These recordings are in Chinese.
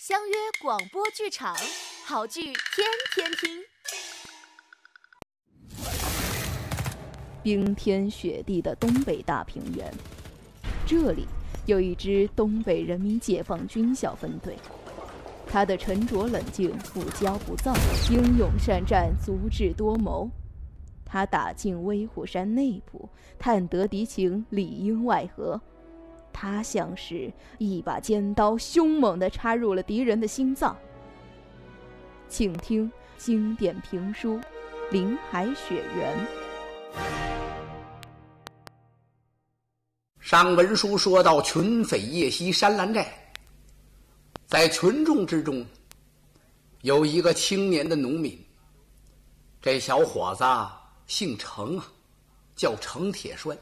相约广播剧场，好剧天天听。 冰天雪地的东北大平原，这里有一支东北人民解放军小分队，他的沉着冷静、不骄不躁，英勇善战，足智多谋。他打进威虎山内部，探得敌情，里应外合。他像是一把尖刀，凶猛地插入了敌人的心脏。请听经典评书《林海雪原》。 上文书说到群匪夜袭山兰寨，在群众之中有一个青年的农民，这小伙子姓程啊，叫程铁栓。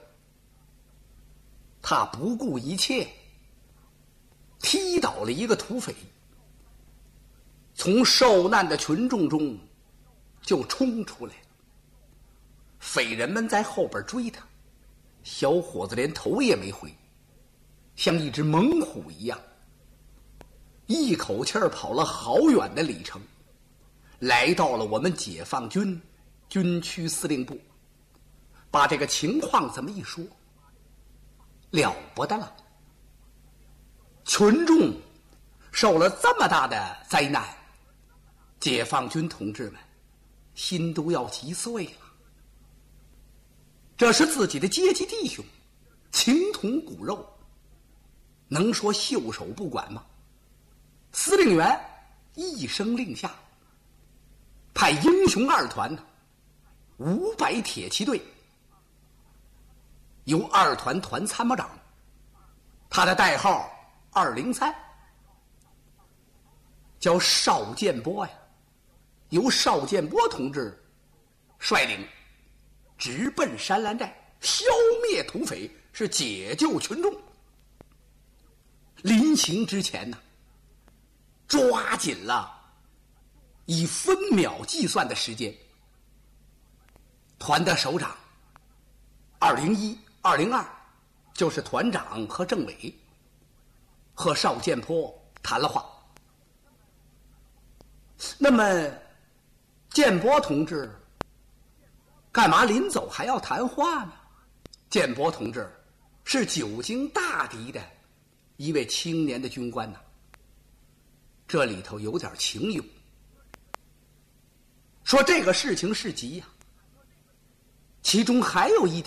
他不顾一切踢倒了一个土匪，从受难的群众中就冲出来了。匪人们在后边追他，小伙子连头也没回，像一只猛虎一样，一口气儿跑了好远的里程，来到了我们解放军军区司令部，把这个情况这么一说，了不得了。群众受了这么大的灾难，解放军同志们心都要急碎了。这是自己的阶级弟兄，情同骨肉，能说袖手不管吗？司令员一声令下，派英雄二团500铁骑队，由二团团参谋长，他的代号203，叫邵建波呀，由邵建波同志率领，直奔山兰寨，消灭土匪，是解救群众。临行之前呢，抓紧了以分秒计算的时间，团的首长201、202，就是团长和政委，和邵建波谈了话。那么建波同志干嘛临走还要谈话呢？建波同志是久经大敌的一位青年的军官呐，这里头有点情由。说这个事情是急呀，其中还有一点